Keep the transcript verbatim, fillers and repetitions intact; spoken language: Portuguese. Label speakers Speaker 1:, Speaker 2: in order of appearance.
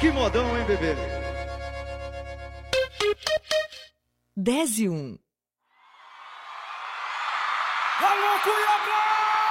Speaker 1: Que modão, hein, bebê?
Speaker 2: dez e um.
Speaker 3: Alô, Cuiabá!